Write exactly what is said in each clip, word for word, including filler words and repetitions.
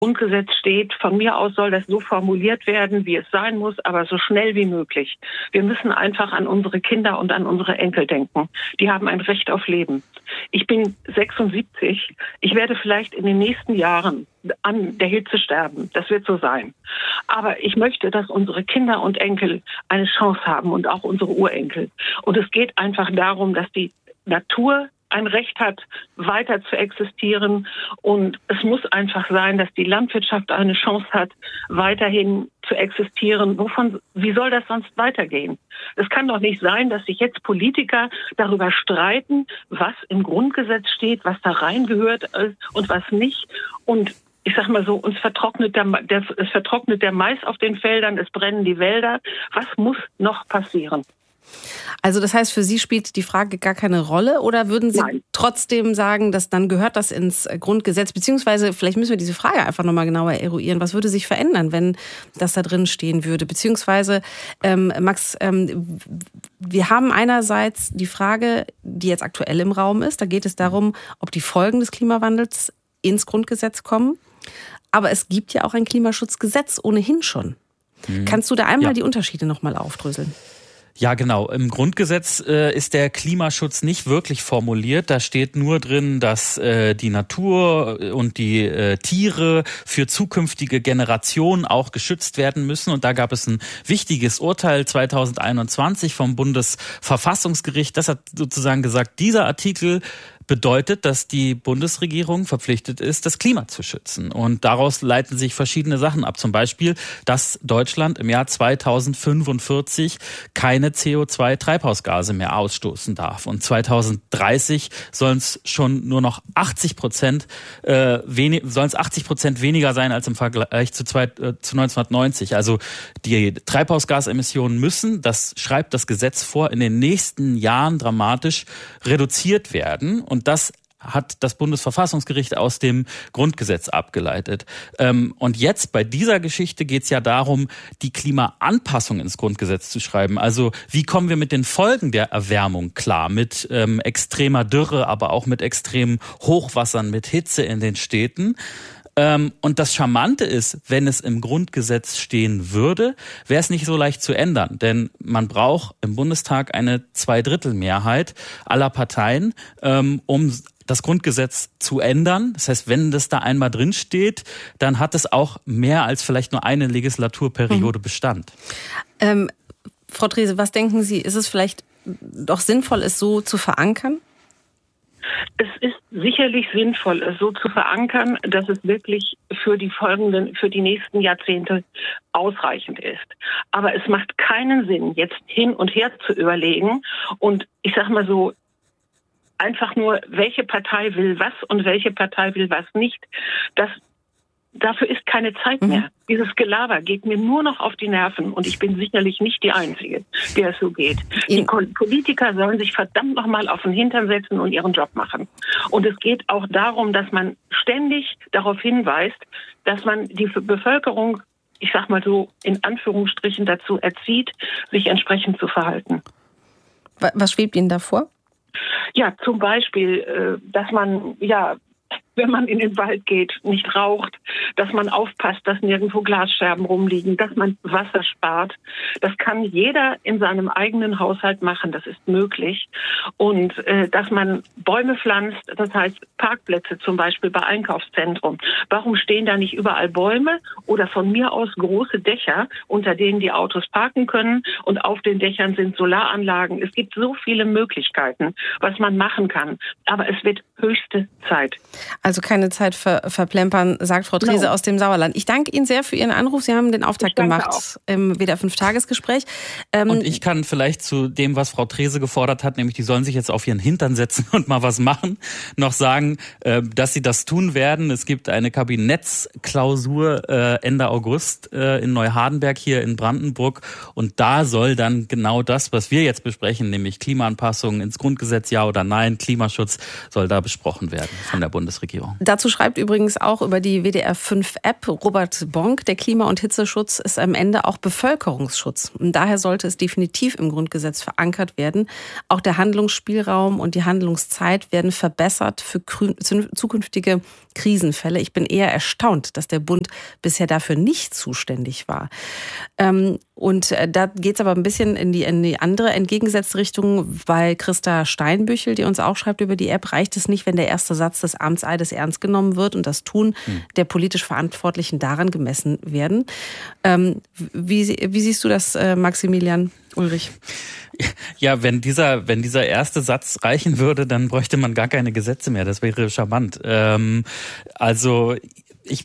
Grundgesetz steht, von mir aus soll das so formuliert werden, wie es sein muss, aber so schnell wie möglich. Wir müssen einfach an unsere Kinder und an unsere Enkel denken. Die haben ein Recht auf Leben. Ich bin sechsundsiebzig. Ich werde vielleicht in den nächsten Jahren an der Hitze sterben. Das wird so sein. Aber ich möchte, dass unsere Kinder und Enkel eine Chance haben und auch unsere Urenkel. Und es geht einfach darum, dass die Natur ein Recht hat, weiter zu existieren. Und es muss einfach sein, dass die Landwirtschaft eine Chance hat, weiterhin zu existieren. Wovon, wie soll das sonst weitergehen? Es kann doch nicht sein, dass sich jetzt Politiker darüber streiten, was im Grundgesetz steht, was da reingehört und was nicht. Und ich sag mal so, uns vertrocknet der, der, es vertrocknet der Mais auf den Feldern, es brennen die Wälder. Was muss noch passieren? Also das heißt, für Sie spielt die Frage gar keine Rolle, oder würden Sie Nein. trotzdem sagen, dass dann gehört das ins Grundgesetz, beziehungsweise vielleicht müssen wir diese Frage einfach nochmal genauer eruieren. Was würde sich verändern, wenn das da drin stehen würde? Beziehungsweise, ähm, Max, ähm, wir haben einerseits die Frage, die jetzt aktuell im Raum ist, da geht es darum, ob die Folgen des Klimawandels ins Grundgesetz kommen. Aber es gibt ja auch ein Klimaschutzgesetz ohnehin schon. Mhm. Kannst du da einmal ja. die Unterschiede nochmal aufdröseln? Ja, genau. Im Grundgesetz äh, ist der Klimaschutz nicht wirklich formuliert. Da steht nur drin, dass äh, die Natur und die äh, Tiere für zukünftige Generationen auch geschützt werden müssen. Und da gab es ein wichtiges Urteil zweitausendeinundzwanzig vom Bundesverfassungsgericht. Das hat sozusagen gesagt, dieser Artikel bedeutet, dass die Bundesregierung verpflichtet ist, das Klima zu schützen. Und daraus leiten sich verschiedene Sachen ab. Zum Beispiel, dass Deutschland im Jahr zweitausendfünfundvierzig keine C O zwei Treibhausgase mehr ausstoßen darf. Und zweitausenddreißig sollen es schon nur noch achtzig Prozent, äh, wenig, sollen es achtzig Prozent weniger sein als im Vergleich zu, zwei, äh, zu neunzehnhundertneunzig. Also die Treibhausgasemissionen müssen, das schreibt das Gesetz vor, in den nächsten Jahren dramatisch reduziert werden. Und das hat das Bundesverfassungsgericht aus dem Grundgesetz abgeleitet. Und jetzt bei dieser Geschichte geht es ja darum, die Klimaanpassung ins Grundgesetz zu schreiben. Also wie kommen wir mit den Folgen der Erwärmung klar? Mit ähm, extremer Dürre, aber auch mit extremen Hochwassern, mit Hitze in den Städten. Und das Charmante ist, wenn es im Grundgesetz stehen würde, wäre es nicht so leicht zu ändern. Denn man braucht im Bundestag eine Zweidrittelmehrheit aller Parteien, um das Grundgesetz zu ändern. Das heißt, wenn das da einmal drin steht, dann hat es auch mehr als vielleicht nur eine Legislaturperiode mhm. Bestand. Ähm, Frau Trese, was denken Sie, ist es vielleicht doch sinnvoll, es so zu verankern? Es ist sicherlich sinnvoll, es so zu verankern, dass es wirklich für die folgenden, für die nächsten Jahrzehnte ausreichend ist. Aber es macht keinen Sinn, jetzt hin und her zu überlegen und ich sag mal so, einfach nur, welche Partei will was und welche Partei will was nicht. Das Dafür ist keine Zeit mehr. Mhm. Dieses Gelaber geht mir nur noch auf die Nerven und ich bin sicherlich nicht die Einzige, der es so geht. Die Politiker sollen sich verdammt nochmal auf den Hintern setzen und ihren Job machen. Und es geht auch darum, dass man ständig darauf hinweist, dass man die Bevölkerung, ich sag mal so in Anführungsstrichen, dazu erzieht, sich entsprechend zu verhalten. Was schwebt Ihnen da vor? Ja, zum Beispiel, dass man, ja, wenn man in den Wald geht, nicht raucht, dass man aufpasst, dass nirgendwo Glasscherben rumliegen, dass man Wasser spart. Das kann jeder in seinem eigenen Haushalt machen, das ist möglich. Und äh, dass man Bäume pflanzt, das heißt Parkplätze zum Beispiel bei Einkaufszentren. Warum stehen da nicht überall Bäume oder von mir aus große Dächer, unter denen die Autos parken können und auf den Dächern sind Solaranlagen. Es gibt so viele Möglichkeiten, was man machen kann. Aber es wird höchste Zeit. Also keine Zeit ver- verplempern, sagt Frau Trese no. aus dem Sauerland. Ich danke Ihnen sehr für Ihren Anruf. Sie haben den Auftakt gemacht auch. Im W D R fünf Tagesgespräch. Ähm, und ich kann vielleicht zu dem, was Frau Trese gefordert hat, nämlich die sollen sich jetzt auf ihren Hintern setzen und mal was machen, noch sagen, äh, dass sie das tun werden. Es gibt eine Kabinettsklausur äh, Ende August äh, in Neuhardenberg hier in Brandenburg und da soll dann genau das, was wir jetzt besprechen, nämlich Klimaanpassung ins Grundgesetz, ja oder nein, Klimaschutz, soll da besprochen werden von der Bundesregierung. Dazu schreibt übrigens auch über die W D R fünf App Robert Bonk, der Klima- und Hitzeschutz ist am Ende auch Bevölkerungsschutz. Und daher sollte es definitiv im Grundgesetz verankert werden. Auch der Handlungsspielraum und die Handlungszeit werden verbessert für zukünftige Krisenfälle. Ich bin eher erstaunt, dass der Bund bisher dafür nicht zuständig war. Ähm, und da geht es aber ein bisschen in die, in die andere entgegengesetzte Richtung, weil Christa Steinbüchel, die uns auch schreibt über die App, reicht es nicht, wenn der erste Satz des Amtseides ernst genommen wird und das Tun hm. der politisch Verantwortlichen daran gemessen werden. Ähm, wie, wie siehst du das, äh, Maximilian Ulrich? Ja, wenn dieser, wenn dieser erste Satz reichen würde, dann bräuchte man gar keine Gesetze mehr. Das wäre charmant. Ähm, also ich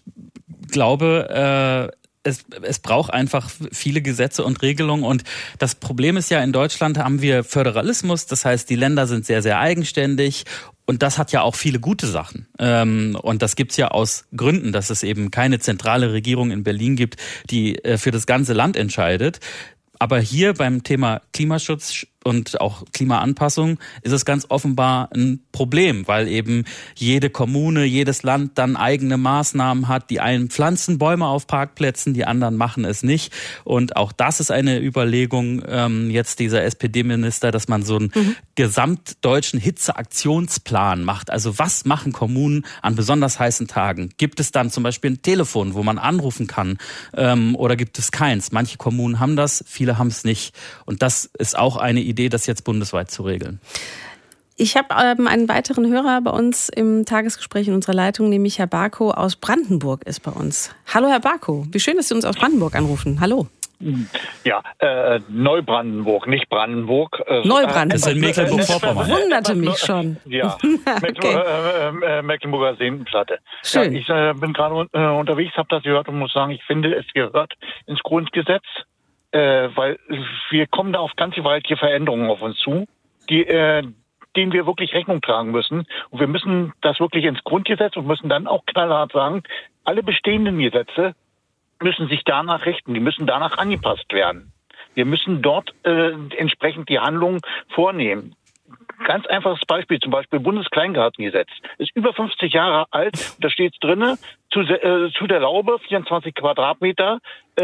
glaube, äh, Es, es braucht einfach viele Gesetze und Regelungen und das Problem ist ja, in Deutschland haben wir Föderalismus, das heißt, die Länder sind sehr, sehr eigenständig und das hat ja auch viele gute Sachen. Und das gibt's ja aus Gründen, dass es eben keine zentrale Regierung in Berlin gibt, die für das ganze Land entscheidet. Aber hier beim Thema Klimaschutz und auch Klimaanpassung ist es ganz offenbar ein Problem, weil eben jede Kommune, jedes Land dann eigene Maßnahmen hat. Die einen pflanzen Bäume auf Parkplätzen, die anderen machen es nicht. Und auch das ist eine Überlegung ähm, jetzt dieser S P D-Minister, dass man so einen mhm. gesamtdeutschen Hitzeaktionsplan macht. Also was machen Kommunen an besonders heißen Tagen? Gibt es dann zum Beispiel ein Telefon, wo man anrufen kann ähm, oder gibt es keins? Manche Kommunen haben das, viele haben es nicht. Und das ist auch eine Idee, das jetzt bundesweit zu regeln. Ich habe ähm, einen weiteren Hörer bei uns im Tagesgespräch in unserer Leitung, nämlich Herr Barkow aus Brandenburg ist bei uns. Hallo Herr Barkow, wie schön, dass Sie uns aus Brandenburg anrufen. Hallo. Ja, äh, Neubrandenburg, nicht Brandenburg. Äh, Neubrandenburg. Das ist in Mecklenburg-Vorpommern. Wunderte mich schon. Ja, okay. äh, äh, Mecklenburger Seenplatte. Schön. Ja, ich äh, bin gerade äh, unterwegs, habe das gehört und muss sagen, ich finde, es gehört ins Grundgesetz. Äh, weil wir kommen da auf ganz gewaltige Veränderungen auf uns zu, die, äh, denen wir wirklich Rechnung tragen müssen. Und wir müssen das wirklich ins Grundgesetz und müssen dann auch knallhart sagen, alle bestehenden Gesetze müssen sich danach richten, die müssen danach angepasst werden. Wir müssen dort äh, entsprechend die Handlungen vornehmen. Ganz einfaches Beispiel, zum Beispiel Bundeskleingartengesetz. Ist über fünfzig Jahre alt, und da steht drinne, zu, äh, zu der Laube, vierundzwanzig Quadratmeter, äh,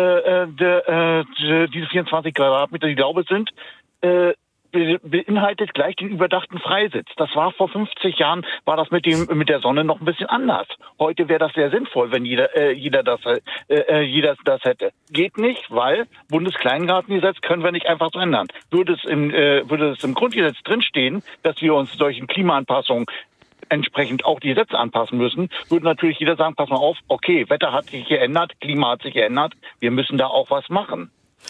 äh, äh, diese vierundzwanzig Quadratmeter, die Laube sind, äh, beinhaltet gleich den überdachten Freisitz. Das war vor fünfzig Jahren, war das mit dem mit der Sonne noch ein bisschen anders. Heute wäre das sehr sinnvoll, wenn jeder äh, jeder das äh, jeder das hätte. Geht nicht, weil Bundeskleingartengesetz können wir nicht einfach so ändern. Würde es im äh, würde es im Grundgesetz drinstehen, dass wir uns solchen Klimaanpassungen entsprechend auch die Gesetze anpassen müssen, würde natürlich jeder sagen, pass mal auf, okay, Wetter hat sich geändert, Klima hat sich geändert, wir müssen da auch was machen.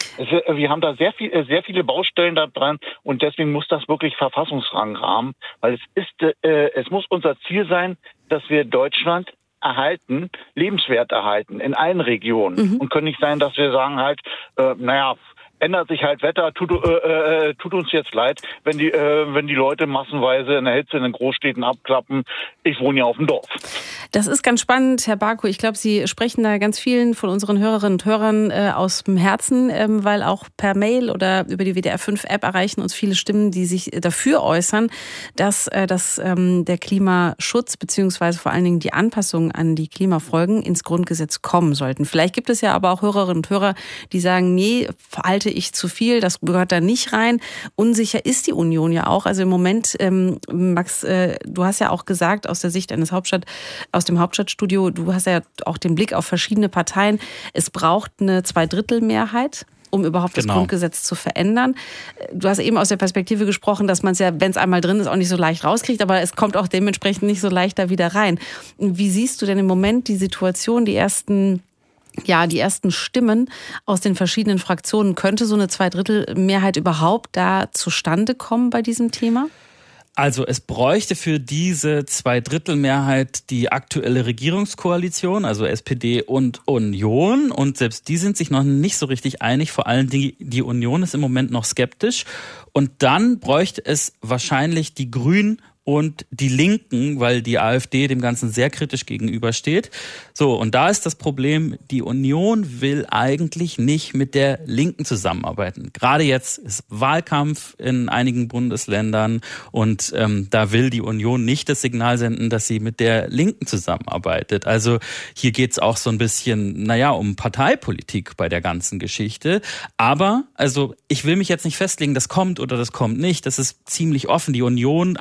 Wir haben da sehr viel, sehr viele Baustellen da dran und deswegen muss das wirklich Verfassungsrang haben, weil es ist, äh, es muss unser Ziel sein, dass wir Deutschland erhalten, lebenswert erhalten in allen Regionen mhm. und können nicht sein, dass wir sagen halt, äh, naja, ändert sich halt Wetter, tut, äh, äh, tut uns jetzt leid, wenn die, äh, wenn die Leute massenweise in der Hitze in den Großstädten abklappen. Ich wohne ja auf dem Dorf. Das ist ganz spannend, Herr Barkow. Ich glaube, Sie sprechen da ganz vielen von unseren Hörerinnen und Hörern äh, aus dem Herzen, ähm, weil auch per Mail oder über die W D R fünf App erreichen uns viele Stimmen, die sich dafür äußern, dass, äh, dass ähm, der Klimaschutz beziehungsweise vor allen Dingen die Anpassungen an die Klimafolgen ins Grundgesetz kommen sollten. Vielleicht gibt es ja aber auch Hörerinnen und Hörer, die sagen, nee, halte ich zu viel, das gehört da nicht rein. Unsicher ist die Union ja auch. Also im Moment, ähm, Max, äh, du hast ja auch gesagt, aus der Sicht eines Hauptstadt, aus dem Hauptstadtstudio, du hast ja auch den Blick auf verschiedene Parteien. Es braucht eine Zweidrittelmehrheit, um überhaupt genau. das Grundgesetz zu verändern. Du hast eben aus der Perspektive gesprochen, dass man es ja, wenn es einmal drin ist, auch nicht so leicht rauskriegt, aber es kommt auch dementsprechend nicht so leicht da wieder rein. Wie siehst du denn im Moment die Situation, die ersten Ja, die ersten Stimmen aus den verschiedenen Fraktionen? Könnte so eine Zweidrittelmehrheit überhaupt da zustande kommen bei diesem Thema? Also es bräuchte für diese Zweidrittelmehrheit die aktuelle Regierungskoalition, also S P D und Union. Und selbst die sind sich noch nicht so richtig einig. Vor allem die, die Union ist im Moment noch skeptisch. Und dann bräuchte es wahrscheinlich die Grünen und die Linken, weil die AfD dem Ganzen sehr kritisch gegenübersteht. So, und da ist das Problem, die Union will eigentlich nicht mit der Linken zusammenarbeiten. Gerade jetzt ist Wahlkampf in einigen Bundesländern und ähm, da will die Union nicht das Signal senden, dass sie mit der Linken zusammenarbeitet. Also hier geht's auch so ein bisschen, naja, um Parteipolitik bei der ganzen Geschichte. Aber, also ich will mich jetzt nicht festlegen, das kommt oder das kommt nicht. Das ist ziemlich offen. Die Union, einige Politiker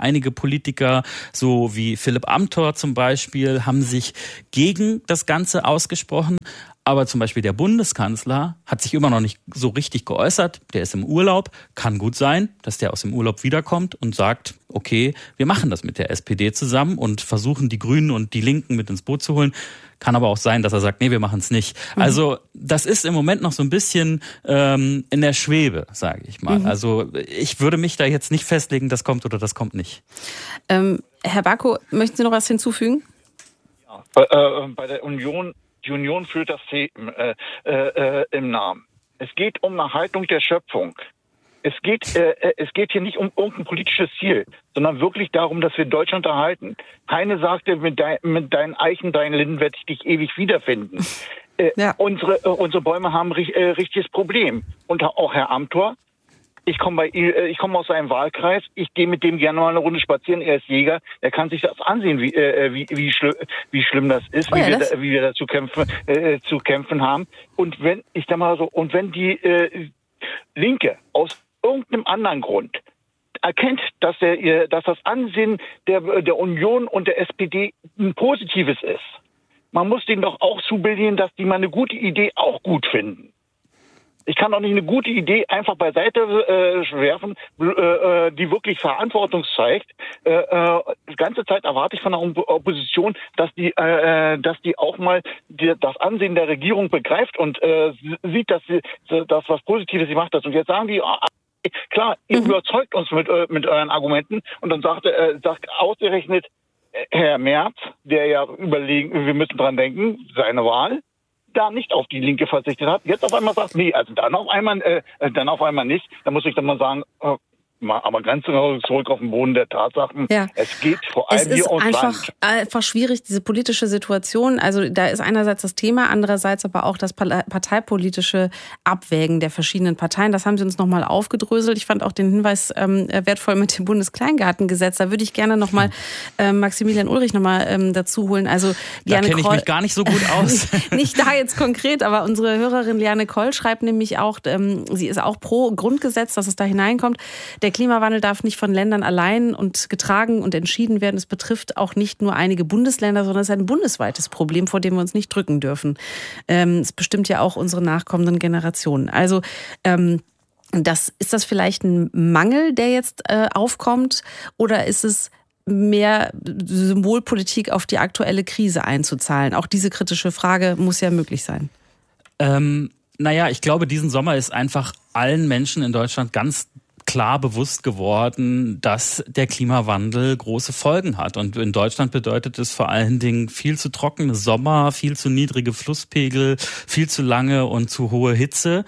Politiker, so wie Philipp Amthor zum Beispiel, haben sich gegen das Ganze ausgesprochen. Aber zum Beispiel der Bundeskanzler hat sich immer noch nicht so richtig geäußert. Der ist im Urlaub. Kann gut sein, dass der aus dem Urlaub wiederkommt und sagt, okay, wir machen das mit der S P D zusammen und versuchen die Grünen und die Linken mit ins Boot zu holen. Kann aber auch sein, dass er sagt, nee, wir machen es nicht. Mhm. Also das ist im Moment noch so ein bisschen ähm, in der Schwebe, sage ich mal. Mhm. Also ich würde mich da jetzt nicht festlegen, das kommt oder das kommt nicht. Ähm, Herr Barkow, möchten Sie noch was hinzufügen? Ja, bei, äh, bei der Union, die Union führt das C äh, äh, im Namen. Es geht um eine Haltung der Schöpfung. Es geht, äh, es geht hier nicht um irgendein politisches Ziel, sondern wirklich darum, dass wir Deutschland erhalten. Heine sagte, mit, dein, mit deinen Eichen, deinen Linden werde ich dich ewig wiederfinden. Äh, ja. unsere, äh, unsere Bäume haben ein äh, richtiges Problem. Und auch Herr Amthor, ich komme bei, äh, ich komme aus seinem Wahlkreis, ich gehe mit dem gerne mal eine Runde spazieren, er ist Jäger, er kann sich das ansehen, wie, äh, wie, wie, schli- wie schlimm das ist, oh ja, wie, wir das? Da, wie wir da zu kämpfen, äh, zu kämpfen haben. Und wenn, ich sag mal so, und wenn die äh, Linke aus irgendeinem anderen Grund erkennt, dass, der, dass das Ansehen der, der Union und der S P D ein positives ist. Man muss denen doch auch zubilligen, dass die mal eine gute Idee auch gut finden. Ich kann doch nicht eine gute Idee einfach beiseite äh, werfen, äh, die wirklich Verantwortung zeigt. Äh, äh, die ganze Zeit erwarte ich von der Opposition, dass die, äh, dass die auch mal die, das Ansehen der Regierung begreift und äh, sieht, dass sie das was Positives gemacht hat. Und jetzt sagen die, oh, klar, ihr mhm. überzeugt uns mit, äh, mit euren Argumenten. Und dann sagt, äh, sagt ausgerechnet äh, Herr Merz, der ja überlegen, wir müssen dran denken, seine Wahl, da nicht auf die Linke verzichtet hat. Jetzt auf einmal sagt, nee, also dann auf einmal, äh, dann auf einmal nicht. Da muss ich dann mal sagen, äh, aber ganz genau zurück auf den Boden der Tatsachen. Ja. Es geht vor allem hier ums Land. Es ist einfach schwierig, diese politische Situation. Also da ist einerseits das Thema, andererseits aber auch das parteipolitische Abwägen der verschiedenen Parteien. Das haben Sie uns nochmal aufgedröselt. Ich fand auch den Hinweis ähm, wertvoll mit dem Bundeskleingartengesetz. Da würde ich gerne nochmal ähm, Maximilian Ulrich nochmal ähm, dazu holen. Also, da kenne ich mich gar nicht so gut aus. Nicht da jetzt konkret, aber unsere Hörerin Liane Koll schreibt nämlich auch, ähm, sie ist auch pro Grundgesetz, dass es da hineinkommt. Der Klimawandel darf nicht von Ländern allein und getragen und entschieden werden. Es betrifft auch nicht nur einige Bundesländer, sondern es ist ein bundesweites Problem, vor dem wir uns nicht drücken dürfen. Ähm, es bestimmt ja auch unsere nachkommenden Generationen. Also ähm, das, ist das vielleicht ein Mangel, der jetzt äh, aufkommt, oder ist es mehr Symbolpolitik auf die aktuelle Krise einzuzahlen? Auch diese kritische Frage muss ja möglich sein. Ähm, naja, ich glaube, diesen Sommer ist einfach allen Menschen in Deutschland ganz klar bewusst geworden, dass der Klimawandel große Folgen hat. Und in Deutschland bedeutet es vor allen Dingen viel zu trockene Sommer, viel zu niedrige Flusspegel, viel zu lange und zu hohe Hitze.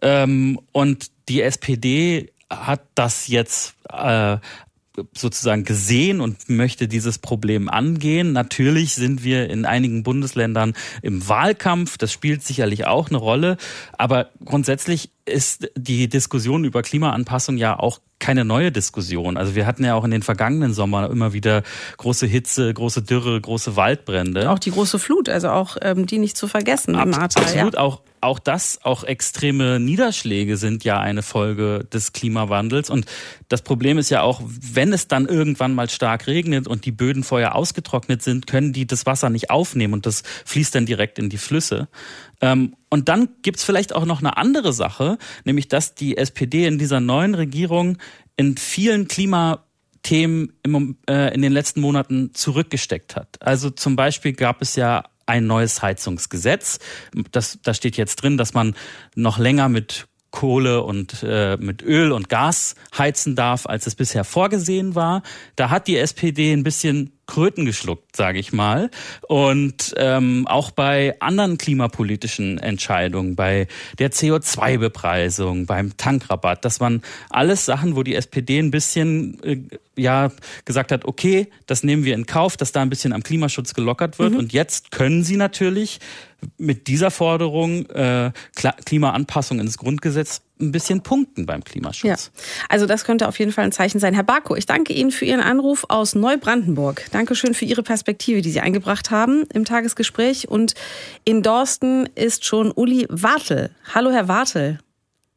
Und die S P D hat das jetzt äh, sozusagen gesehen und möchte dieses Problem angehen. Natürlich sind wir in einigen Bundesländern im Wahlkampf, das spielt sicherlich auch eine Rolle, aber grundsätzlich ist die Diskussion über Klimaanpassung ja auch keine neue Diskussion. Also wir hatten ja auch in den vergangenen Sommern immer wieder große Hitze, große Dürre, große Waldbrände. Auch die große Flut, also auch ähm, die nicht zu vergessen im Ahrtal. Absolut, ja. auch Auch das, auch extreme Niederschläge sind ja eine Folge des Klimawandels. Und das Problem ist ja auch, wenn es dann irgendwann mal stark regnet und die Böden vorher ausgetrocknet sind, können die das Wasser nicht aufnehmen und das fließt dann direkt in die Flüsse. Und dann gibt's vielleicht auch noch eine andere Sache, nämlich dass die S P D in dieser neuen Regierung in vielen Klimathemen im, äh, in den letzten Monaten zurückgesteckt hat. Also zum Beispiel gab es ja ein neues Heizungsgesetz. Das, da steht jetzt drin, dass man noch länger mit Kohle und äh, mit Öl und Gas heizen darf, als es bisher vorgesehen war. Da hat die S P D ein bisschen Kröten geschluckt, sage ich mal. Und ähm, auch bei anderen klimapolitischen Entscheidungen, bei der C O zwei Bepreisung, beim Tankrabatt, das waren alles Sachen, wo die S P D ein bisschen äh, ja gesagt hat, okay, das nehmen wir in Kauf, dass da ein bisschen am Klimaschutz gelockert wird. Mhm. Und jetzt können sie natürlich mit dieser Forderung äh, Klimaanpassung ins Grundgesetz ein bisschen punkten beim Klimaschutz. Ja. Also das könnte auf jeden Fall ein Zeichen sein. Herr Barkow, ich danke Ihnen für Ihren Anruf aus Neubrandenburg. Dankeschön für Ihre Perspektive, die Sie eingebracht haben im Tagesgespräch. Und in Dorsten ist schon Uli Wartel. Hallo, Herr Wartel.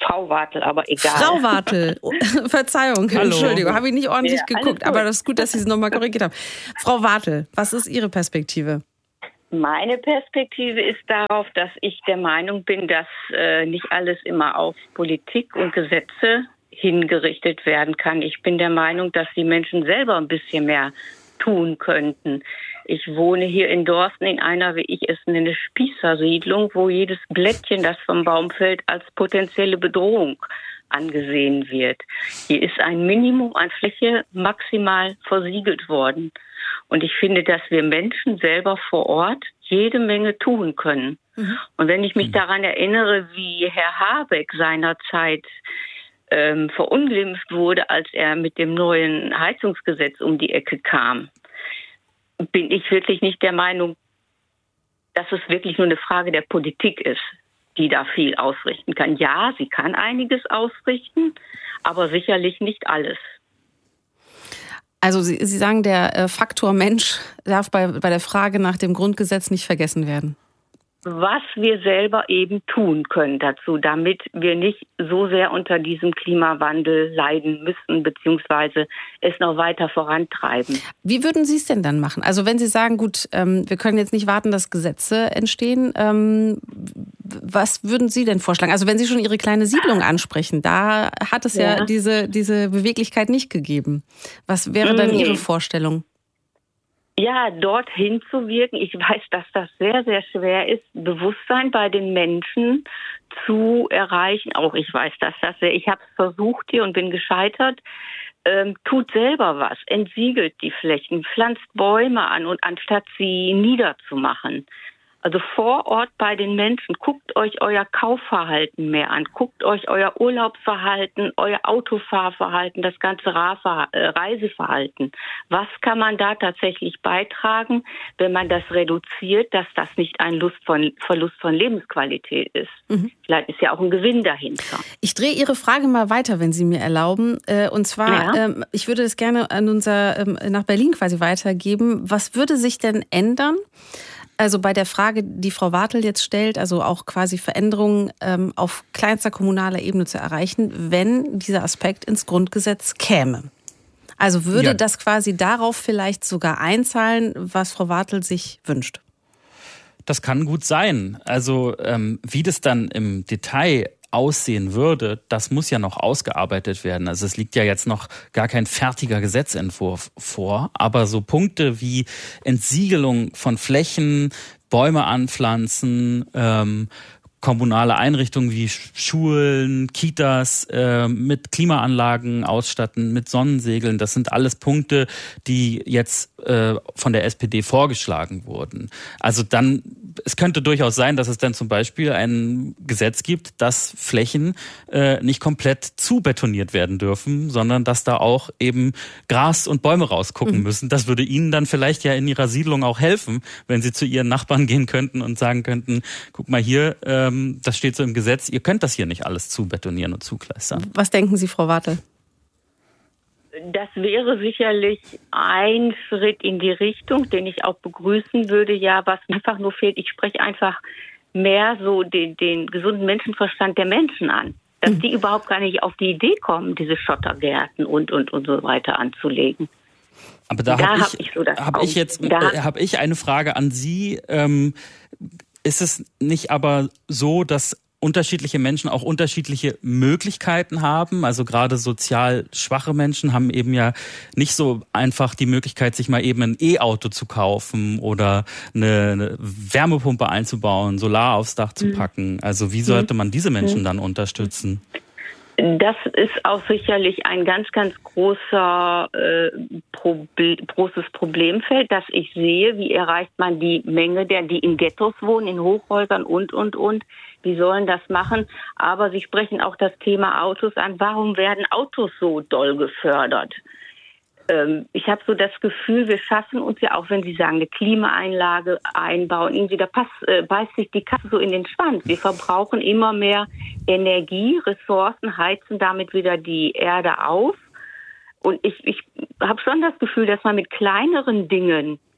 Frau Wartel, aber egal. Frau Wartel, Verzeihung, Hallo. Entschuldigung, habe ich nicht ordentlich Ja, geguckt, aber das ist gut, dass Sie es nochmal korrigiert haben. Frau Wartel, was ist Ihre Perspektive? Meine Perspektive ist darauf, dass ich der Meinung bin, dass äh, nicht alles immer auf Politik und Gesetze hingerichtet werden kann. Ich bin der Meinung, dass die Menschen selber ein bisschen mehr tun könnten. Ich wohne hier in Dorsten in einer, wie ich es nenne, Spießersiedlung, wo jedes Blättchen, das vom Baum fällt, als potenzielle Bedrohung angesehen wird. Hier ist ein Minimum an Fläche maximal versiegelt worden. Und ich finde, dass wir Menschen selber vor Ort jede Menge tun können. Mhm. Und wenn ich mich mhm. daran erinnere, wie Herr Habeck seinerzeit ähm, verunglimpft wurde, als er mit dem neuen Heizungsgesetz um die Ecke kam, bin ich wirklich nicht der Meinung, dass es wirklich nur eine Frage der Politik ist, die da viel ausrichten kann. Ja, sie kann einiges ausrichten, aber sicherlich nicht alles. Also Sie, Sie sagen, der äh, Faktor Mensch darf bei, bei der Frage nach dem Grundgesetz nicht vergessen werden. Was wir selber eben tun können dazu, damit wir nicht so sehr unter diesem Klimawandel leiden müssen, beziehungsweise es noch weiter vorantreiben. Wie würden Sie es denn dann machen? Also wenn Sie sagen, gut, ähm, wir können jetzt nicht warten, dass Gesetze entstehen, ähm, was würden Sie denn vorschlagen? Also wenn Sie schon Ihre kleine Siedlung ansprechen, da hat es ja, ja diese, diese Beweglichkeit nicht gegeben. Was wäre dann Ihre Vorstellung? Ja, dorthin zu wirken. Ich weiß, dass das sehr, sehr schwer ist, Bewusstsein bei den Menschen zu erreichen. Auch ich weiß, dass das sehr, ich habe es versucht hier und bin gescheitert. Ähm, tut selber was, entsiegelt die Flächen, pflanzt Bäume an und anstatt sie niederzumachen. Also vor Ort bei den Menschen, guckt euch euer Kaufverhalten mehr an, guckt euch euer Urlaubsverhalten, euer Autofahrverhalten, das ganze Reiseverhalten. Was kann man da tatsächlich beitragen, wenn man das reduziert, dass das nicht ein Lust von, Verlust von Lebensqualität ist? Mhm. Vielleicht ist ja auch ein Gewinn dahinter. Ich drehe Ihre Frage mal weiter, wenn Sie mir erlauben. Und zwar, ja. ähm, ich würde es gerne an unser, ähm, nach Berlin quasi weitergeben. Was würde sich denn ändern? Also bei der Frage, die Frau Wartel jetzt stellt, also auch quasi Veränderungen ähm, auf kleinster kommunaler Ebene zu erreichen, wenn dieser Aspekt ins Grundgesetz käme. Also würde ja. das quasi darauf vielleicht sogar einzahlen, was Frau Wartel sich wünscht? Das kann gut sein. Also ähm, wie das dann im Detail aussehen würde, das muss ja noch ausgearbeitet werden. Also es liegt ja jetzt noch gar kein fertiger Gesetzentwurf vor, aber so Punkte wie Entsiegelung von Flächen, Bäume anpflanzen, ähm, kommunale Einrichtungen wie Schulen, Kitas äh, mit Klimaanlagen ausstatten, mit Sonnensegeln. Das sind alles Punkte, die jetzt äh, von der S P D vorgeschlagen wurden. Also dann, es könnte durchaus sein, dass es dann zum Beispiel ein Gesetz gibt, dass Flächen äh, nicht komplett zubetoniert werden dürfen, sondern dass da auch eben Gras und Bäume rausgucken mhm. müssen. Das würde Ihnen dann vielleicht ja in Ihrer Siedlung auch helfen, wenn Sie zu Ihren Nachbarn gehen könnten und sagen könnten, guck mal hier, äh, das steht so im Gesetz, ihr könnt das hier nicht alles zubetonieren und zukleistern. Was denken Sie, Frau Wartel? Das wäre sicherlich ein Schritt in die Richtung, den ich auch begrüßen würde. Ja, was einfach nur fehlt, ich spreche einfach mehr so den, den gesunden Menschenverstand der Menschen an. Dass die überhaupt gar nicht auf die Idee kommen, diese Schottergärten und, und, und so weiter anzulegen. Aber da, da habe ich, hab ich, so hab ich jetzt äh, hab ich eine Frage an Sie. Ähm, Ist es nicht aber so, dass unterschiedliche Menschen auch unterschiedliche Möglichkeiten haben? Also gerade sozial schwache Menschen haben eben ja nicht so einfach die Möglichkeit, sich mal eben ein E-Auto zu kaufen oder eine, eine Wärmepumpe einzubauen, Solar aufs Dach zu packen. Also wie sollte man diese Menschen dann unterstützen? Das ist auch sicherlich ein ganz, ganz großer, äh, Proble- großes Problemfeld, dass ich sehe, wie erreicht man die Menge der, die in Ghettos wohnen, in Hochhäusern und, und, und. Wie sollen das machen? Aber Sie sprechen auch das Thema Autos an. Warum werden Autos so doll gefördert? Ähm, ich habe so das Gefühl, wir schaffen uns ja auch, wenn Sie sagen, eine Klimaanlage einbauen, irgendwie da passt, äh, beißt sich die Katze so in den Schwanz. Wir verbrauchen immer mehr Energie, Ressourcen, heizen damit wieder die Erde auf. Und ich, ich habe schon das Gefühl, dass man mit kleineren Dingen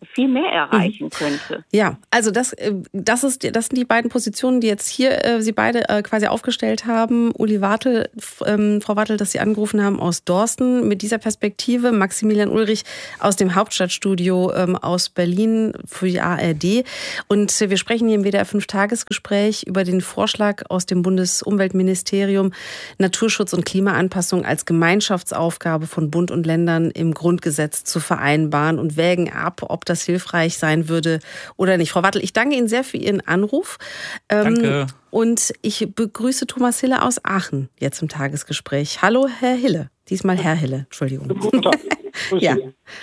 viel mehr erreichen könnte. Ja, also das, das, ist, das sind die beiden Positionen, die jetzt hier äh, Sie beide äh, quasi aufgestellt haben. Uli Wartel, ähm, Frau Wartel, dass Sie angerufen haben aus Dorsten mit dieser Perspektive. Maximilian Ulrich aus dem Hauptstadtstudio ähm, aus Berlin für die A R D. Und wir sprechen hier im W D R fünf Tagesgespräch über den Vorschlag aus dem Bundesumweltministerium, Naturschutz und Klimaanpassung als Gemeinschaftsaufgabe von Bund und Ländern im Grundgesetz zu vereinbaren und wägen ab, ob das hilfreich sein würde oder nicht. Frau Wartel, ich danke Ihnen sehr für Ihren Anruf. Danke. Und ich begrüße Thomas Hille aus Aachen jetzt im Tagesgespräch. Hallo, Herr Hille. Diesmal Herr Hille, Entschuldigung. Guten Tag. ja.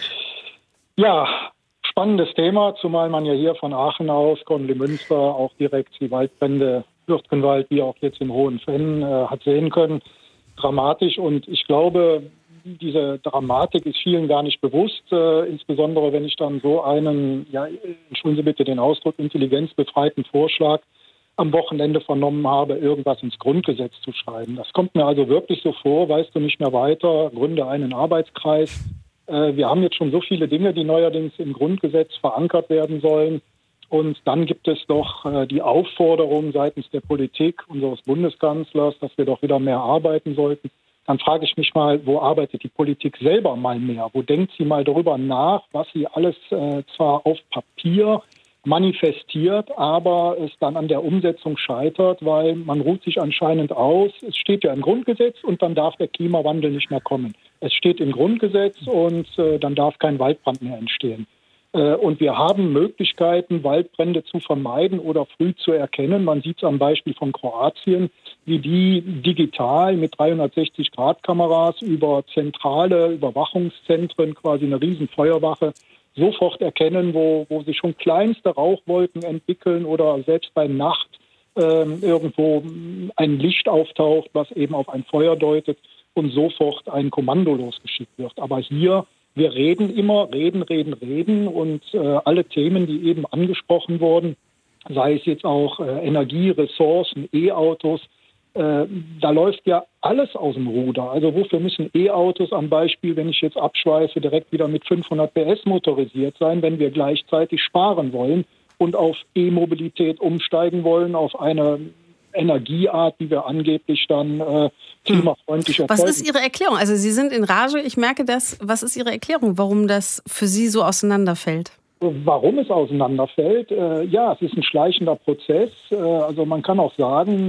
ja, spannendes Thema, zumal man ja hier von Aachen aus, Kornli-Münster, auch direkt die Waldbrände, Hürtgenwald, wie auch jetzt in Hohenfenn, äh, hat sehen können. Dramatisch, und ich glaube, diese Dramatik ist vielen gar nicht bewusst, äh, insbesondere wenn ich dann so einen, ja, entschuldigen Sie bitte den Ausdruck, intelligenzbefreiten Vorschlag am Wochenende vernommen habe, irgendwas ins Grundgesetz zu schreiben. Das kommt mir also wirklich so vor, weißt du nicht mehr weiter, gründe einen Arbeitskreis. Äh, wir haben jetzt schon so viele Dinge, die neuerdings im Grundgesetz verankert werden sollen. Und dann gibt es doch äh, die Aufforderung seitens der Politik, unseres Bundeskanzlers, dass wir doch wieder mehr arbeiten sollten. Dann frage ich mich mal, wo arbeitet die Politik selber mal mehr? Wo denkt sie mal darüber nach, was sie alles äh, zwar auf Papier manifestiert, aber es dann an der Umsetzung scheitert, weil man ruht sich anscheinend aus. Es steht ja im Grundgesetz und dann darf der Klimawandel nicht mehr kommen. Es steht im Grundgesetz und äh, dann darf kein Waldbrand mehr entstehen. Äh, und wir haben Möglichkeiten, Waldbrände zu vermeiden oder früh zu erkennen. Man sieht es am Beispiel von Kroatien, wie die digital mit dreihundertsechzig Grad Kameras über zentrale Überwachungszentren, quasi eine riesen Feuerwache, sofort erkennen, wo, wo sich schon kleinste Rauchwolken entwickeln oder selbst bei Nacht ähm, irgendwo ein Licht auftaucht, was eben auf ein Feuer deutet und sofort ein Kommando losgeschickt wird. Aber hier, wir reden immer, reden, reden, reden und äh, alle Themen, die eben angesprochen wurden, sei es jetzt auch äh, Energie, Ressourcen, E-Autos, äh, da läuft ja alles aus dem Ruder. Also wofür müssen E-Autos am Beispiel, wenn ich jetzt abschweife, direkt wieder mit fünfhundert P S motorisiert sein, wenn wir gleichzeitig sparen wollen und auf E-Mobilität umsteigen wollen, auf eine Energieart, die wir angeblich dann äh, klimafreundlich erzeugen. Was ist Ihre Erklärung? Also Sie sind in Rage, ich merke das. Was ist Ihre Erklärung, warum das für Sie so auseinanderfällt? Warum es auseinanderfällt? Äh, ja, es ist ein schleichender Prozess. Äh, also man kann auch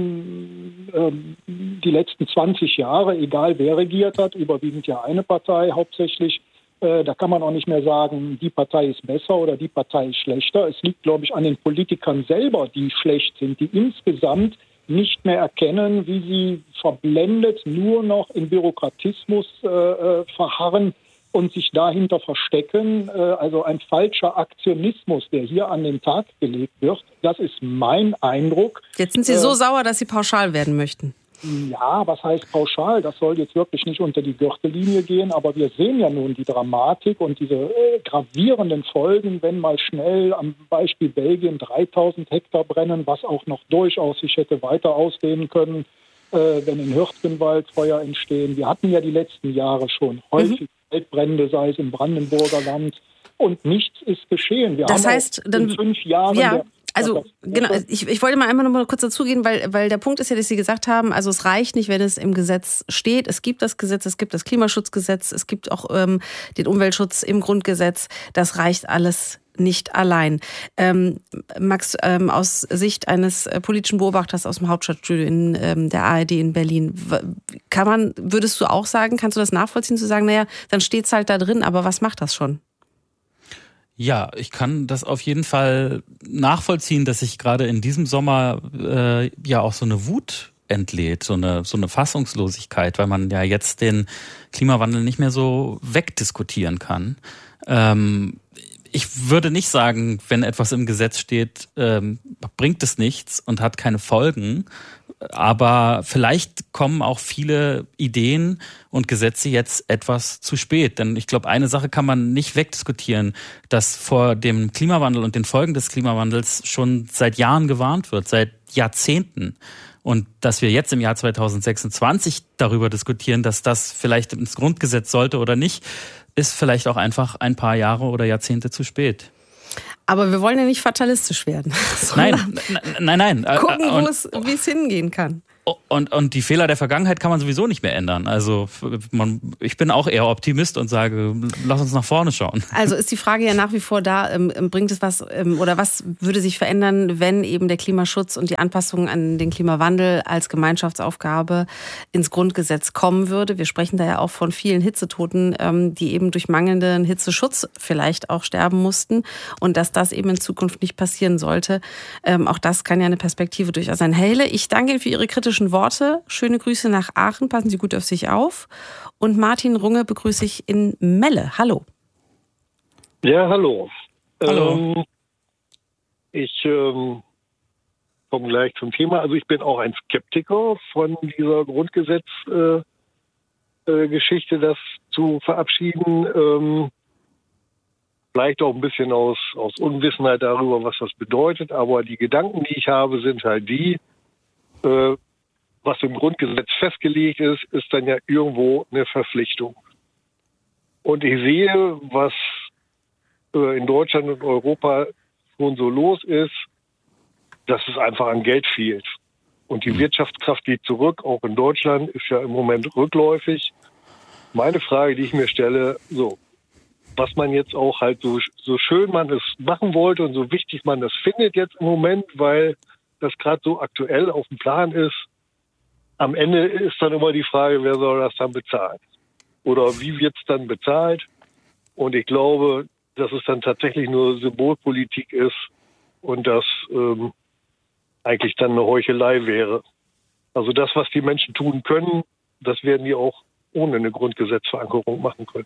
sagen, äh, die letzten zwanzig Jahre, egal wer regiert hat, überwiegend ja eine Partei hauptsächlich, äh, da kann man auch nicht mehr sagen, die Partei ist besser oder die Partei ist schlechter. Es liegt, glaube ich, an den Politikern selber, die schlecht sind, die insgesamt nicht mehr erkennen, wie sie verblendet nur noch im Bürokratismus äh, verharren und sich dahinter verstecken. Äh, also ein falscher Aktionismus, der hier an den Tag gelegt wird. Das ist mein Eindruck. Jetzt sind Sie äh, so sauer, dass Sie pauschal werden möchten. Ja, was heißt pauschal? Das soll jetzt wirklich nicht unter die Gürtellinie gehen, aber wir sehen ja nun die Dramatik und diese äh, gravierenden Folgen, wenn mal schnell am Beispiel Belgien dreitausend Hektar brennen, was auch noch durchaus sich hätte weiter ausdehnen können, äh, wenn in Hürtgenwald Feuer entstehen. Wir hatten ja die letzten Jahre schon häufig mhm. Waldbrände, sei es im Brandenburger Land, und nichts ist geschehen. Wir das haben heißt, dann, in fünf Jahren... Ja. Der Also genau, ich, ich wollte mal einmal noch mal kurz dazugehen, weil, weil der Punkt ist ja, dass Sie gesagt haben, also es reicht nicht, wenn es im Gesetz steht. Es gibt das Gesetz, es gibt das Klimaschutzgesetz, es gibt auch ähm, den Umweltschutz im Grundgesetz. Das reicht alles nicht allein. Ähm, Max, ähm, aus Sicht eines äh, politischen Beobachters aus dem Hauptstadtstudio in ähm, der A R D in Berlin, kann man, würdest du auch sagen, kannst du das nachvollziehen, zu sagen, naja, dann steht es halt da drin, aber was macht das schon? Ja, ich kann das auf jeden Fall nachvollziehen, dass sich gerade in diesem Sommer äh, ja auch so eine Wut entlädt, so eine so eine Fassungslosigkeit, weil man ja jetzt den Klimawandel nicht mehr so wegdiskutieren kann. Ähm, ich würde nicht sagen, wenn etwas im Gesetz steht, ähm, bringt es nichts und hat keine Folgen. Aber vielleicht kommen auch viele Ideen und Gesetze jetzt etwas zu spät. Denn ich glaube, eine Sache kann man nicht wegdiskutieren, dass vor dem Klimawandel und den Folgen des Klimawandels schon seit Jahren gewarnt wird, seit Jahrzehnten. Und dass wir jetzt im Jahr zweitausendsechsundzwanzig darüber diskutieren, dass das vielleicht ins Grundgesetz sollte oder nicht, ist vielleicht auch einfach ein paar Jahre oder Jahrzehnte zu spät. Aber wir wollen ja nicht fatalistisch werden. Nein, nein, nein. Gucken, wo es, wie es hingehen kann. Und, und die Fehler der Vergangenheit kann man sowieso nicht mehr ändern. Also man, ich bin auch eher Optimist und sage, lass uns nach vorne schauen. Also ist die Frage ja nach wie vor da, ähm, bringt es was ähm, oder was würde sich verändern, wenn eben der Klimaschutz und die Anpassung an den Klimawandel als Gemeinschaftsaufgabe ins Grundgesetz kommen würde? Wir sprechen da ja auch von vielen Hitzetoten, ähm, die eben durch mangelnden Hitzeschutz vielleicht auch sterben mussten und dass das eben in Zukunft nicht passieren sollte. Ähm, auch das kann ja eine Perspektive durchaus sein. Herr Hille, ich danke Ihnen für Ihre kritischen Worte. Schöne Grüße nach Aachen. Passen Sie gut auf sich auf. Und Martin Runge begrüße ich in Melle. Hallo. Ja, hallo. Hallo. Ähm, ich ähm, komme gleich zum Thema. Also ich bin auch ein Skeptiker von dieser Grundgesetzgeschichte, äh, äh, Geschichte, das zu verabschieden. Ähm, vielleicht auch ein bisschen aus, aus Unwissenheit darüber, was das bedeutet. Aber die Gedanken, die ich habe, sind halt die, äh, was im Grundgesetz festgelegt ist, ist dann ja irgendwo eine Verpflichtung. Und ich sehe, was äh, in Deutschland und Europa schon so los ist, dass es einfach an Geld fehlt. Und die Wirtschaftskraft geht zurück, auch in Deutschland ist ja im Moment rückläufig. Meine Frage, die ich mir stelle, so, was man jetzt auch halt so, so schön man es machen wollte und so wichtig man das findet jetzt im Moment, weil das gerade so aktuell auf dem Plan ist, am Ende ist dann immer die Frage, wer soll das dann bezahlen? Oder wie wird es dann bezahlt? Und ich glaube, dass es dann tatsächlich nur Symbolpolitik ist und das ähm, eigentlich dann eine Heuchelei wäre. Also das, was die Menschen tun können, das werden die auch ohne eine Grundgesetzverankerung machen können.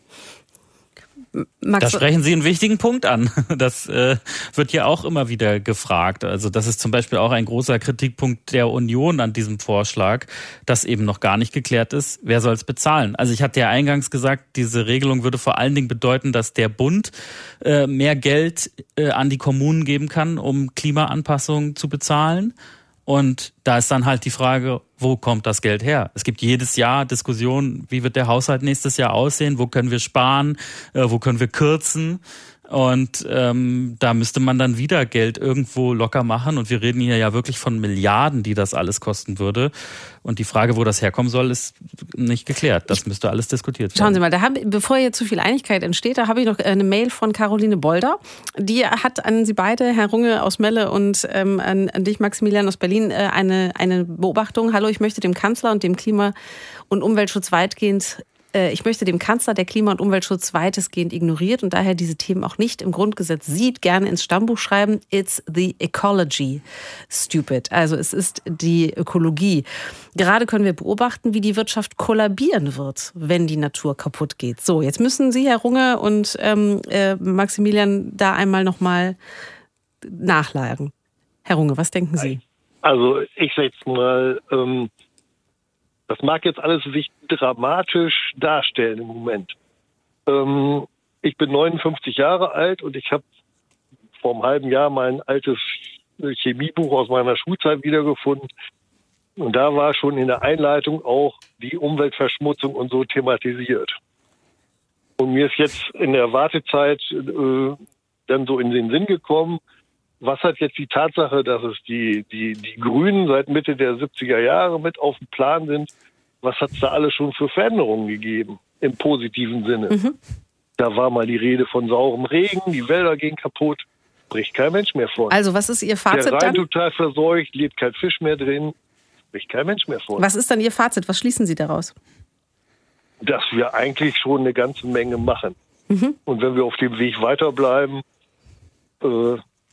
Max, da sprechen Sie einen wichtigen Punkt an. Das äh, wird ja auch immer wieder gefragt. Also das ist zum Beispiel auch ein großer Kritikpunkt der Union an diesem Vorschlag, dass eben noch gar nicht geklärt ist, wer soll es bezahlen. Also ich hatte ja eingangs gesagt, diese Regelung würde vor allen Dingen bedeuten, dass der Bund äh, mehr Geld äh, an die Kommunen geben kann, um Klimaanpassungen zu bezahlen. Und da ist dann halt die Frage, wo kommt das Geld her? Es gibt jedes Jahr Diskussionen, wie wird der Haushalt nächstes Jahr aussehen, wo können wir sparen, äh, wo können wir kürzen. Und ähm, da müsste man dann wieder Geld irgendwo locker machen. Und wir reden hier ja wirklich von Milliarden, die das alles kosten würde. Und die Frage, wo das herkommen soll, ist nicht geklärt. Das müsste alles diskutiert werden. Schauen Sie mal, da haben, bevor hier zu viel Einigkeit entsteht, da habe ich noch eine Mail von Caroline Bolder. Die hat an Sie beide, Herr Runge aus Melle und ähm, an, an dich, Maximilian aus Berlin, äh, eine, eine Beobachtung. Hallo, ich möchte dem Kanzler und dem Klima- und Umweltschutz weitgehend Ich möchte dem Kanzler, der Klima- und Umweltschutz weitestgehend ignoriert und daher diese Themen auch nicht im Grundgesetz sieht, gerne ins Stammbuch schreiben. It's the ecology, stupid. Also es ist die Ökologie. Gerade können wir beobachten, wie die Wirtschaft kollabieren wird, wenn die Natur kaputt geht. So, jetzt müssen Sie, Herr Runge und ähm, äh, Maximilian, da einmal nochmal nachlagen. Herr Runge, was denken Sie? Also ich sage jetzt mal, ähm das mag jetzt alles sich dramatisch darstellen im Moment. Ähm, ich bin neunundfünfzig Jahre alt und ich habe vor einem halben Jahr mein altes Chemiebuch aus meiner Schulzeit wiedergefunden. Und da war schon in der Einleitung auch die Umweltverschmutzung und so thematisiert. Und mir ist jetzt in der Wartezeit äh, dann so in den Sinn gekommen, was hat jetzt die Tatsache, dass es die, die, die Grünen seit Mitte der siebziger Jahre mit auf dem Plan sind, was hat es da alles schon für Veränderungen gegeben, im positiven Sinne? Mhm. Da war mal die Rede von saurem Regen, die Wälder gehen kaputt, spricht kein Mensch mehr von. Also was ist Ihr Fazit der Rhein dann? Total verseucht, lebt kein Fisch mehr drin, spricht kein Mensch mehr von. Was ist dann Ihr Fazit? Was schließen Sie daraus? Dass wir eigentlich schon eine ganze Menge machen. Mhm. Und wenn wir auf dem Weg weiterbleiben, äh,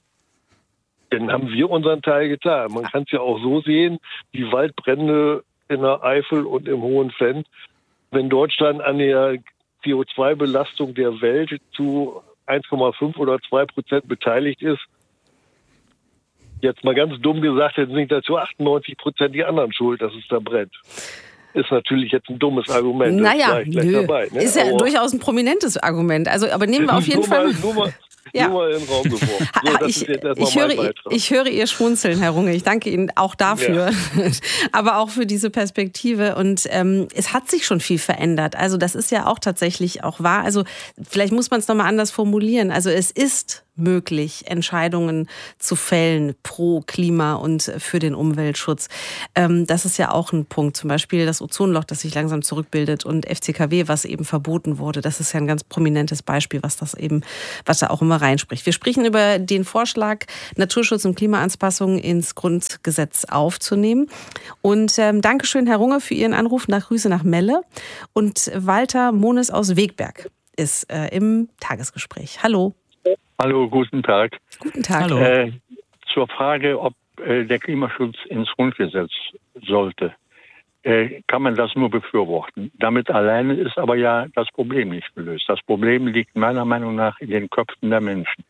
dann haben wir unseren Teil getan. Man kann es ja auch so sehen, die Waldbrände in der Eifel und im Hohenfenn. Wenn Deutschland an der C O zwei Belastung der Welt zu eins Komma fünf oder zwei Prozent beteiligt ist, jetzt mal ganz dumm gesagt, dann sind dazu achtundneunzig Prozent die anderen schuld, dass es da brennt. Ist natürlich jetzt ein dummes Argument. Naja, nö. Dabei, ne? Ist ja aber durchaus ein prominentes Argument. Also, aber nehmen wir auf jeden Fall mal, nur, mal, Ja. Nur mal in den Raum geworfen. So, das ich, ist jetzt erstmal ich, höre, mein Beitrag. ich höre Ihr Schmunzeln, Herr Runge. Ich danke Ihnen auch dafür, ja. aber auch für diese Perspektive. Und ähm, es hat sich schon viel verändert. Also das ist ja auch tatsächlich auch wahr. Also vielleicht muss man es nochmal anders formulieren. Also es ist möglich, Entscheidungen zu fällen pro Klima und für den Umweltschutz. Ähm, das ist ja auch ein Punkt. Zum Beispiel das Ozonloch, das sich langsam zurückbildet und F C K W, was eben verboten wurde. Das ist ja ein ganz prominentes Beispiel, was das eben, was da auch immer reinspricht. Wir sprechen über den Vorschlag, Naturschutz und Klimaanpassung ins Grundgesetz aufzunehmen. Und ähm, Dankeschön, Herr Runge, für Ihren Anruf. Nach Grüße nach Melle. Und Walter Mones aus Wegberg ist äh, im Tagesgespräch. Hallo. Hallo, guten Tag. Guten Tag. Hallo. Äh, zur Frage, ob äh, der Klimaschutz ins Grundgesetz sollte, äh, kann man das nur befürworten. Damit alleine ist aber ja das Problem nicht gelöst. Das Problem liegt meiner Meinung nach in den Köpfen der Menschen.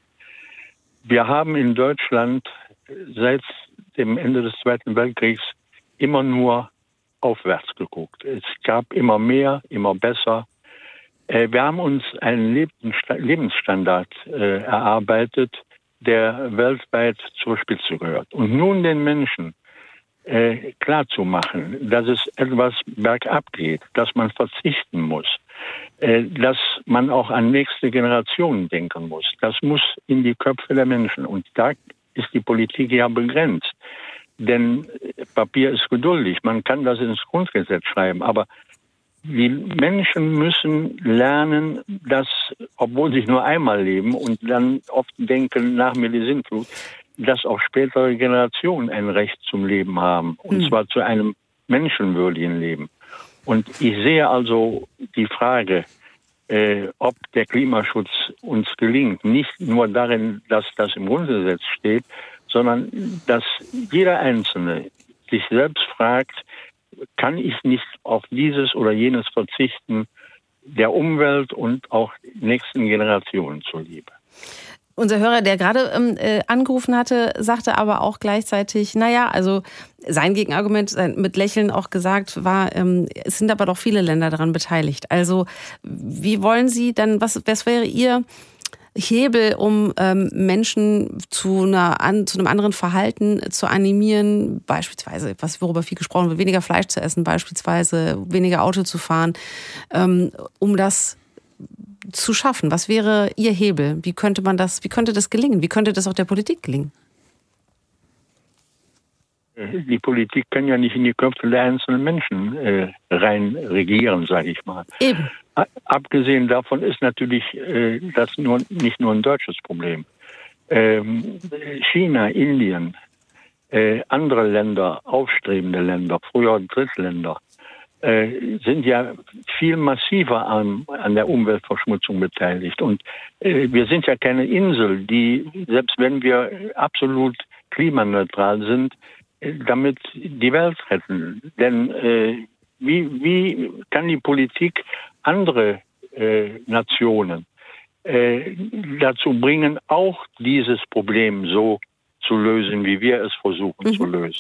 Wir haben in Deutschland seit dem Ende des Zweiten Weltkriegs immer nur aufwärts geguckt. Es gab immer mehr, immer besser. Wir haben uns einen Lebensstandard äh, erarbeitet, der weltweit zur Spitze gehört. Und nun den Menschen äh, klarzumachen, dass es etwas bergab geht, dass man verzichten muss, äh, dass man auch an nächste Generationen denken muss. Das muss in die Köpfe der Menschen. Und da ist die Politik ja begrenzt. Denn Papier ist geduldig. Man kann das ins Grundgesetz schreiben, aber die Menschen müssen lernen, dass, obwohl sie nur einmal leben und dann oft denken, nach mir die Sintflut, dass auch spätere Generationen ein Recht zum Leben haben. Und mhm. zwar zu einem menschenwürdigen Leben. Und ich sehe also die Frage, äh, ob der Klimaschutz uns gelingt, nicht nur darin, dass das im Grundgesetz steht, sondern dass jeder Einzelne sich selbst fragt, kann ich nicht auf dieses oder jenes verzichten, der Umwelt und auch nächsten Generationen zuliebe. Unser Hörer, der gerade äh, angerufen hatte, sagte aber auch gleichzeitig, naja, also sein Gegenargument, sein, mit Lächeln auch gesagt war, ähm, es sind aber doch viele Länder daran beteiligt. Also wie wollen Sie dann, was, was wäre Ihr Hebel, um ähm, Menschen zu, einer, an, zu einem anderen Verhalten zu animieren, beispielsweise, was worüber viel gesprochen wird, weniger Fleisch zu essen, beispielsweise weniger Auto zu fahren, ähm, um das zu schaffen? Was wäre Ihr Hebel? Wie könnte man das, wie könnte das gelingen? Wie könnte das auch der Politik gelingen? Die Politik kann ja nicht in die Köpfe der einzelnen Menschen äh, rein regieren, sage ich mal. Eben. Abgesehen davon ist natürlich äh, das nur, nicht nur ein deutsches Problem. Ähm, China, Indien, äh, andere Länder, aufstrebende Länder, früher Drittländer, äh, sind ja viel massiver an, an der Umweltverschmutzung beteiligt. Und äh, wir sind ja keine Insel, die, selbst wenn wir absolut klimaneutral sind, äh, damit die Welt retten. Denn äh, wie, wie kann die Politik andere äh, Nationen äh, dazu bringen, auch dieses Problem so zu lösen, wie wir es versuchen mhm. zu lösen?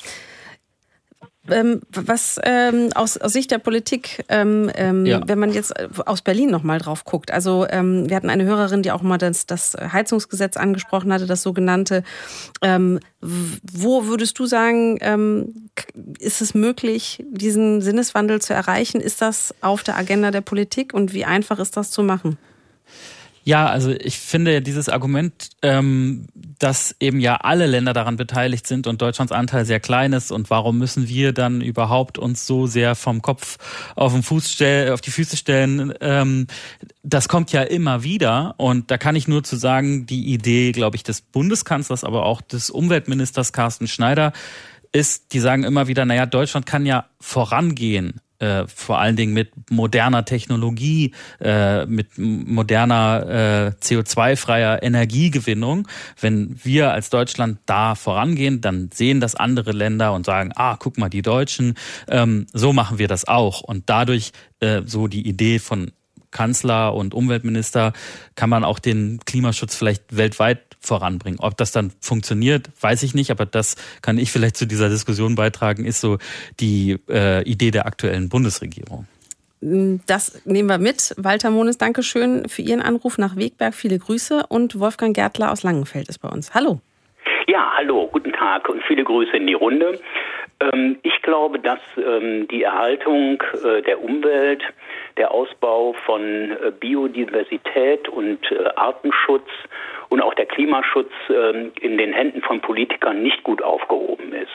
Ähm, was ähm, aus, aus Sicht der Politik, ähm, ähm, ja. wenn man jetzt aus Berlin noch mal drauf guckt, also ähm, wir hatten eine Hörerin, die auch mal das, das Heizungsgesetz angesprochen hatte, das sogenannte. Ähm, wo würdest du sagen, ähm, ist es möglich, diesen Sinneswandel zu erreichen? Ist das auf der Agenda der Politik und wie einfach ist das zu machen? Ja, also ich finde dieses Argument, ähm, dass eben ja alle Länder daran beteiligt sind und Deutschlands Anteil sehr klein ist und warum müssen wir dann überhaupt uns so sehr vom Kopf auf den Fuß stellen, auf die Füße stellen, ähm, das kommt ja immer wieder und da kann ich nur zu sagen, die Idee, glaube ich, des Bundeskanzlers, aber auch des Umweltministers Carsten Schneider ist, die sagen immer wieder, naja, Deutschland kann ja vorangehen. Äh, vor allen Dingen mit moderner Technologie, äh, mit moderner äh, C O zwei freier Energiegewinnung. Wenn wir als Deutschland da vorangehen, dann sehen das andere Länder und sagen, ah, guck mal, die Deutschen, ähm, so machen wir das auch. Und dadurch äh, so die Idee von Kanzler und Umweltminister kann man auch den Klimaschutz vielleicht weltweit voranbringen. Ob das dann funktioniert, weiß ich nicht, aber das kann ich vielleicht zu dieser Diskussion beitragen, ist so die äh, Idee der aktuellen Bundesregierung. Das nehmen wir mit. Walter Monis, danke schön für Ihren Anruf nach Wegberg. Viele Grüße. Und Wolfgang Gärtler aus Langenfeld ist bei uns. Hallo. Ja, hallo, guten Tag und viele Grüße in die Runde. Ähm, ich glaube, dass ähm, die Erhaltung äh, der Umwelt, der Ausbau von äh, Biodiversität und äh, Artenschutz und auch der Klimaschutz äh, in den Händen von Politikern nicht gut aufgehoben ist.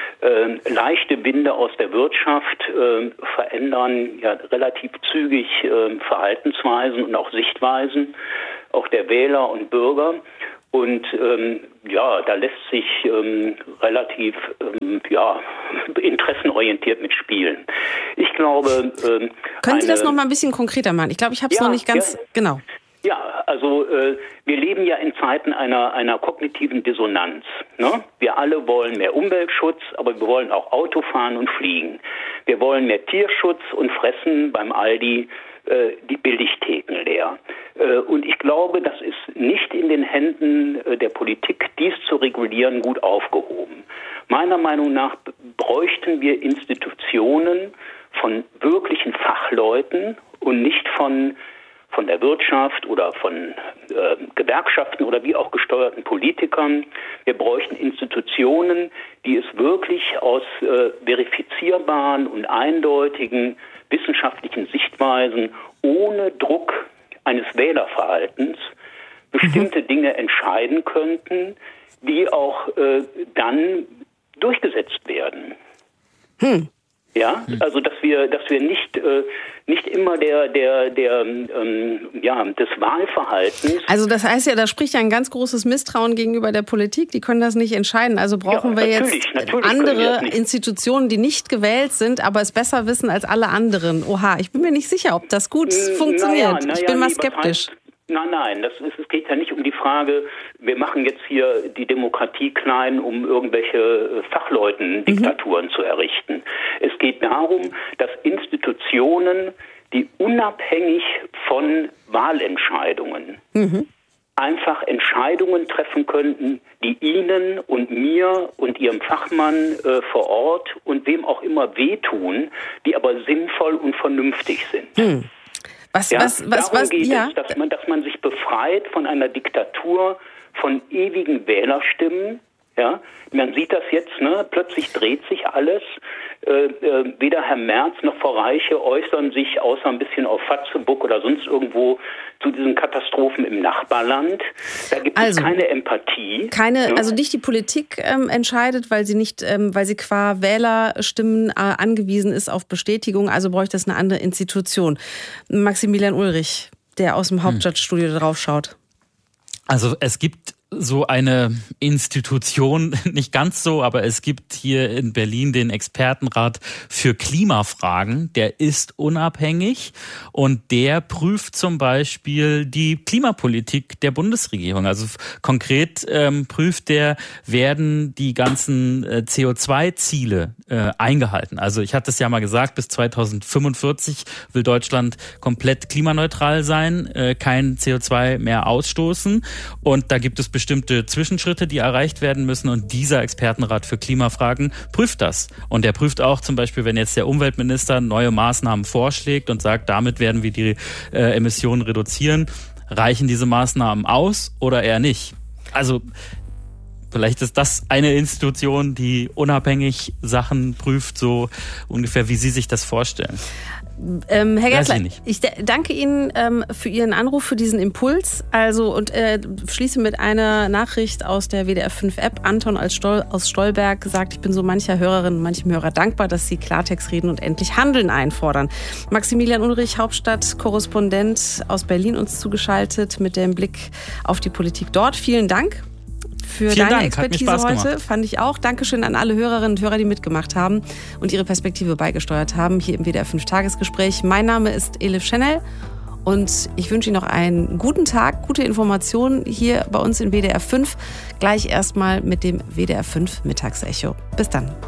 Äh, leichte Winde aus der Wirtschaft äh, verändern ja relativ zügig äh, Verhaltensweisen und auch Sichtweisen, auch der Wähler und Bürger. Und ähm, ja, da lässt sich ähm, relativ ähm, ja, interessenorientiert mitspielen. Ich glaube... Ähm, Können Sie das noch mal ein bisschen konkreter machen? Ich glaube, ich habe es ja, noch nicht ganz... Ja. Genau. Ja, also äh, wir leben ja in Zeiten einer, einer kognitiven Dissonanz. Ne? Wir alle wollen mehr Umweltschutz, aber wir wollen auch Auto fahren und fliegen. Wir wollen mehr Tierschutz und fressen beim Aldi äh, die Billigtheken leer. Äh, und ich glaube, das ist nicht in den Händen äh, der Politik, dies zu regulieren, gut aufgehoben. Meiner Meinung nach bräuchten wir Institutionen von wirklichen Fachleuten und nicht von von der Wirtschaft oder von äh, Gewerkschaften oder wie auch gesteuerten Politikern. Wir bräuchten Institutionen, die es wirklich aus äh, verifizierbaren und eindeutigen wissenschaftlichen Sichtweisen ohne Druck eines Wählerverhaltens bestimmte mhm. Dinge entscheiden könnten, die auch äh, dann durchgesetzt werden. Hm. Ja, also dass wir, dass wir nicht äh, nicht immer der der der ähm, ja des Wahlverhaltens. Also das heißt ja, da spricht ja ein ganz großes Misstrauen gegenüber der Politik. Die können das nicht entscheiden. Also brauchen ja, wir jetzt natürlich andere Institutionen, die nicht gewählt sind, aber es besser wissen als alle anderen. Oha, ich bin mir nicht sicher, ob das gut N- funktioniert. Na ja, na ich bin ja, mal skeptisch. Nein, nein, das ist, es geht ja nicht um die Frage, wir machen jetzt hier die Demokratie klein, um irgendwelche Fachleuten Diktaturen mhm. zu errichten. Es geht darum, dass Institutionen, die unabhängig von Wahlentscheidungen mhm. einfach Entscheidungen treffen könnten, die Ihnen und mir und Ihrem Fachmann äh, vor Ort und wem auch immer wehtun, die aber sinnvoll und vernünftig sind. Mhm. Was, ja, was, was, darum was, geht ja. es, dass man, dass man sich befreit von einer Diktatur, von ewigen Wählerstimmen. Ja, man sieht das jetzt, ne? Plötzlich dreht sich alles. Äh, äh, weder Herr Merz noch Frau Reiche äußern sich außer ein bisschen auf Fatzebuck oder sonst irgendwo zu diesen Katastrophen im Nachbarland. Da gibt also, es keine Empathie. Keine, ne? Also nicht die Politik ähm, entscheidet, weil sie nicht, ähm, weil sie qua Wählerstimmen äh, angewiesen ist auf Bestätigung. Also bräuchte es eine andere Institution. Maximilian Ulrich, der aus dem Hauptstadtstudio hm. drauf schaut. Also es gibt so eine Institution, nicht ganz so, aber es gibt hier in Berlin den Expertenrat für Klimafragen. Der ist unabhängig und der prüft zum Beispiel die Klimapolitik der Bundesregierung. Also konkret ähm, prüft der, werden die ganzen äh, C O zwei Ziele äh, eingehalten. Also ich hatte es ja mal gesagt, bis zweitausendfünfundvierzig will Deutschland komplett klimaneutral sein, äh, kein C O zwei mehr ausstoßen. Und da gibt es bestimmte Zwischenschritte, die erreicht werden müssen, und dieser Expertenrat für Klimafragen prüft das. Und der prüft auch zum Beispiel, wenn jetzt der Umweltminister neue Maßnahmen vorschlägt und sagt, damit werden wir die äh, Emissionen reduzieren, reichen diese Maßnahmen aus oder eher nicht? Also vielleicht ist das eine Institution, die unabhängig Sachen prüft, so ungefähr, wie Sie sich das vorstellen. Ähm, Herr Gärtler, ich, ich danke Ihnen ähm, für Ihren Anruf, für diesen Impuls. Also und äh, schließe mit einer Nachricht aus der W D R fünf App. Anton aus, Stol- aus Stolberg sagt, ich bin so mancher Hörerin und manchem Hörer dankbar, dass Sie Klartext reden und endlich Handeln einfordern. Maximilian Ulrich, Hauptstadtkorrespondent aus Berlin, uns zugeschaltet mit dem Blick auf die Politik dort. Vielen Dank für Vielen deine Dank. Expertise Hat mir Spaß heute, gemacht. fand ich auch. Dankeschön an alle Hörerinnen und Hörer, die mitgemacht haben und ihre Perspektive beigesteuert haben, hier im W D R fünf Tagesgespräch. Mein Name ist Elif Schnell und ich wünsche Ihnen noch einen guten Tag, gute Informationen hier bei uns in W D R fünf. Gleich erstmal mit dem W D R fünf Mittagsecho. Bis dann.